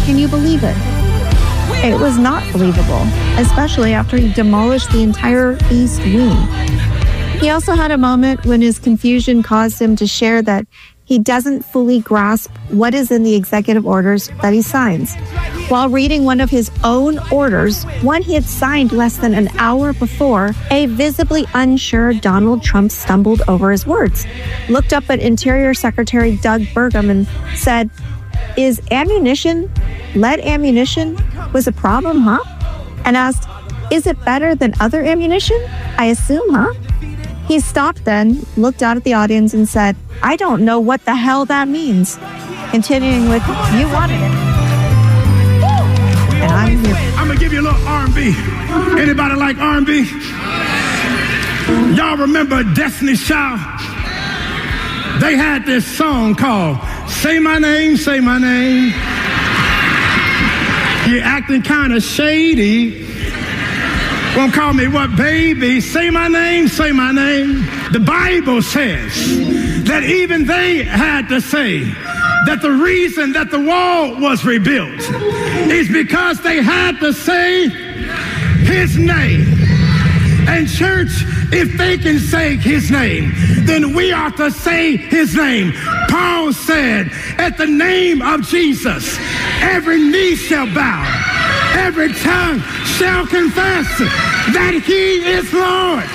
Can you believe it? It was not believable, especially after he demolished the entire East Wing. He also had a moment when his confusion caused him to share that he doesn't fully grasp what is in the executive orders that he signs. While reading one of his own orders, one he had signed less than an hour before, a visibly unsure Donald Trump stumbled over his words, looked up at Interior Secretary Doug Burgum and said, "Is lead ammunition was a problem, huh?" And asked, "Is it better than other ammunition? I assume, huh?" He stopped then, looked out at the audience and said, "I don't know what the hell that means." Continuing with, "You wanted it. And I'm here." I'm going to give you a little R&B. Anybody like R&B? Y'all remember Destiny Child? They had this song called Say My Name, Say My Name. You're acting kind of shady. Won't call me what, baby? Say my name, say my name. The Bible says that even they had to say that the reason that the wall was rebuilt is because they had to say his name. And church, if they can say his name, then we ought to say his name. Paul said, at the name of Jesus, every knee shall bow, every tongue shall confess that he is Lord.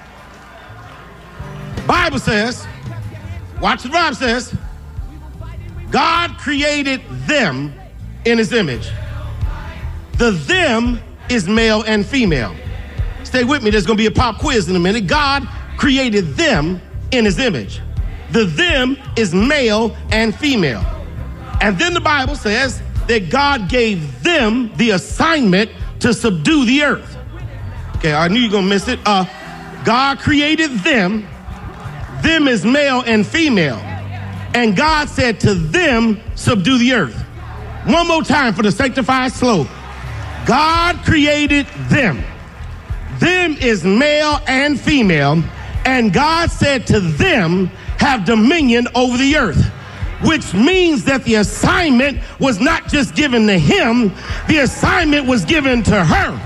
Bible says, watch what the Bible says, God created them in his image. The them is male and female. Stay with me, there's gonna be a pop quiz in a minute. God created them in his image. The them is male and female. And then the Bible says that God gave them the assignment to subdue the earth. Okay, I knew you were gonna miss it. God created them. Them is male and female. And God said to them, subdue the earth. One more time for the sanctified slow. God created them. Them is male and female. And God said to them, have dominion over the earth. Which means that the assignment was not just given to him, the assignment was given to her.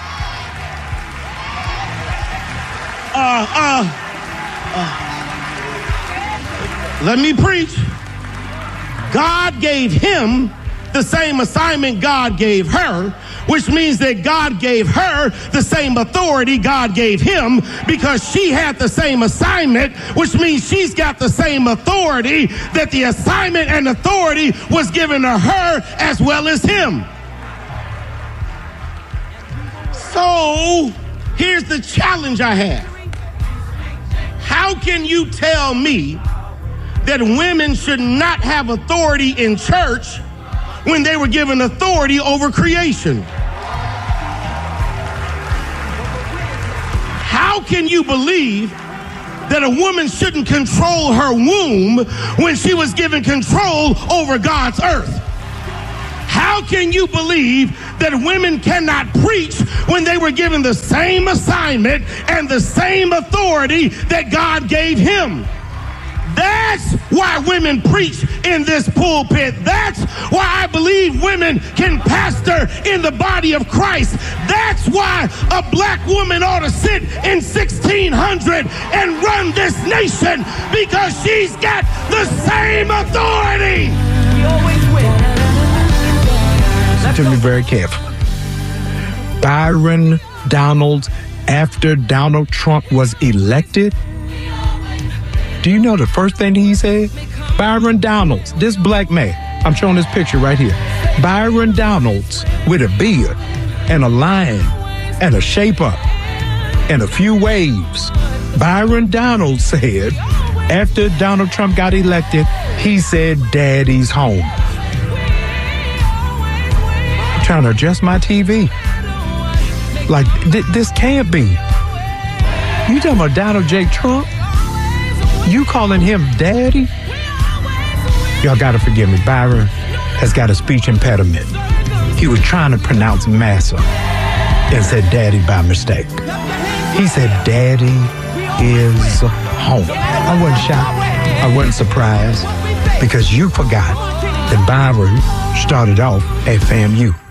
Let me preach. God gave him the same assignment God gave her, which means that God gave her the same authority God gave him, because she had the same assignment, which means she's got the same authority, that the assignment and authority was given to her as well as him. So here's the challenge I have. How can you tell me that women should not have authority in church when they were given authority over creation? How can you believe that a woman shouldn't control her womb when she was given control over God's earth? How can you believe that women cannot preach when they were given the same assignment and the same authority that God gave him? That's why women preach in this pulpit. That's why I believe women can pastor in the body of Christ. That's why a black woman ought to sit in 1600 and run this nation, because she's got the same authority. We always win. Listen to me very carefully. Byron Donalds, after Donald Trump was elected, do you know the first thing he said? Byron Donalds, this black man, I'm showing this picture right here. Byron Donalds with a beard and a lion and a shape up and a few waves. Byron Donalds said, after Donald Trump got elected, he said, "Daddy's home." I'm trying to adjust my TV. Like, this can't be. You talking about Donald J. Trump? You calling him daddy? Y'all gotta forgive me. Byron has got a speech impediment. He was trying to pronounce massa and said daddy by mistake. He said daddy is home. I wasn't shocked. I wasn't surprised, because you forgot that Byron started off at FAMU.